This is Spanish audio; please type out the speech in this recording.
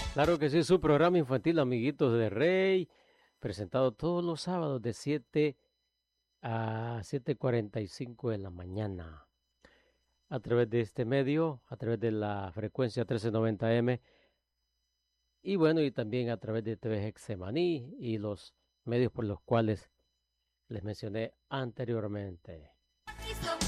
Claro que sí, su programa infantil Amiguitos de Rey, presentado todos los sábados de 7 a 7:45 de la mañana. A través de este medio, a través de la frecuencia 1390M y bueno, y también a través de TV Hexemaní y los medios por los cuales les mencioné anteriormente.